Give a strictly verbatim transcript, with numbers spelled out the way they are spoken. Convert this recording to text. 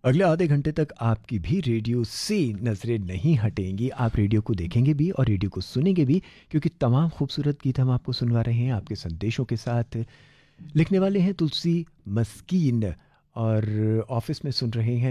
अगले आधे घंटे तक आपकी भी रेडियो से नज़रें नहीं हटेंगी। आप रेडियो को देखेंगे भी और रेडियो को सुनेंगे भी, क्योंकि तमाम खूबसूरत गीत हम आपको सुनवा रहे हैं आपके संदेशों के साथ। लिखने वाले हैं तुलसी मस्कीन और ऑफिस में सुन रहे हैं